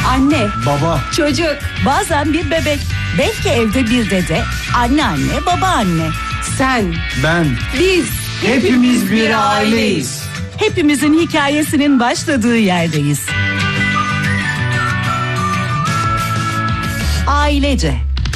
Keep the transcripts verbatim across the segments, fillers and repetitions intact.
Anne, baba, çocuk, bazen bir bebek, belki evde bir dede, anneanne, babaanne. sen, ben, biz, hepimiz bir aileyiz. Hepimizin hikayesinin başladığı yerdeyiz. Ailece.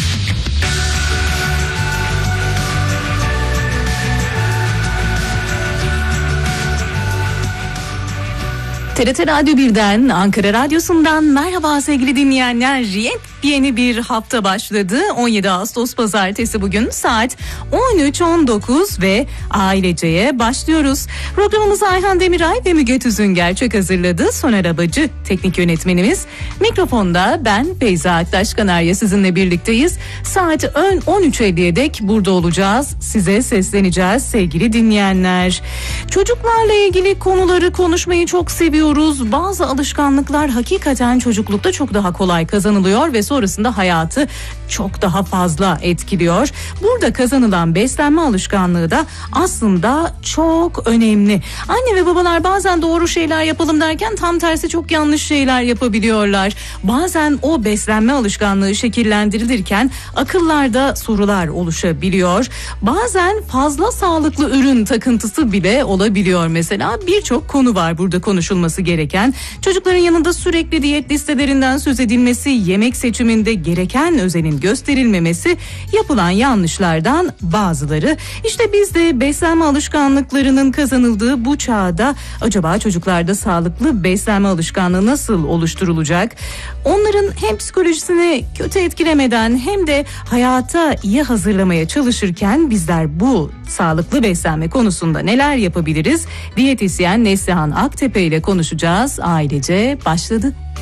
T R T Radyo birden, Ankara Radyosu'ndan merhaba sevgili dinleyenler. Yeni bir hafta başladı. on yedi Ağustos Pazartesi bugün, saat on üç on dokuz ve Ailece'ye başlıyoruz. Programımızı Ayhan Demiray ve Müge Tüzün gerçek hazırladı. Soner Abacı teknik yönetmenimiz. Mikrofonda ben Beyza Aktaş Kanarya sizinle birlikteyiz. Saat on üç elliye dek burada olacağız. Size sesleneceğiz sevgili dinleyenler. Çocuklarla ilgili konuları konuşmayı çok seviyoruz. Bazı alışkanlıklar hakikaten çocuklukta çok daha kolay kazanılıyor ve sonrasında hayatı çok daha fazla etkiliyor. Burada kazanılan beslenme alışkanlığı da aslında çok önemli. Anne ve babalar bazen doğru şeyler yapalım derken tam tersi çok yanlış şeyler yapabiliyorlar. Bazen o beslenme alışkanlığı şekillendirilirken akıllarda sorular oluşabiliyor. Bazen fazla sağlıklı ürün takıntısı bile olabiliyor mesela. Birçok konu var burada konuşulması gereken. Çocukların yanında sürekli diyet listelerinden söz edilmesi, yemek seçiminde gereken özenin gösterilmemesi yapılan yanlışlardan bazıları. İşte biz de beslenme alışkanlıklarının kazanıldığı bu çağda acaba çocuklarda sağlıklı beslenme alışkanlığı nasıl oluşturulacak? Onların hem psikolojisini kötü etkilemeden hem de hayata iyi hazırlamaya çalışırken bizler bu sağlıklı beslenme konusunda neler yapabiliriz? Diyetisyen Neslihan Aktepe ile konuşacağız. Ailece başladı.